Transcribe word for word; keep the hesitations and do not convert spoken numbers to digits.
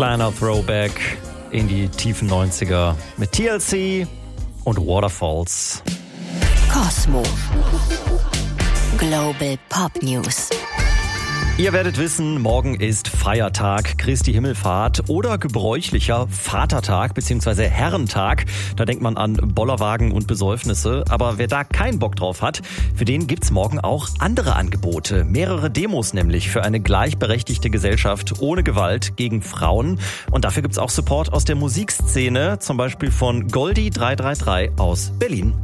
Kleiner Throwback in die tiefen neunziger mit T L C und Waterfalls. Kosmo. Global Pop News. Ihr werdet wissen, morgen ist Feiertag, Christi Himmelfahrt oder gebräuchlicher Vatertag bzw. Herrentag. Da denkt man an Bollerwagen und Besäufnisse. Aber wer da keinen Bock drauf hat, für den gibt's morgen auch andere Angebote. Mehrere Demos nämlich für eine gleichberechtigte Gesellschaft ohne Gewalt gegen Frauen. Und dafür gibt's auch Support aus der Musikszene, zum Beispiel von Goldie drei drei drei aus Berlin.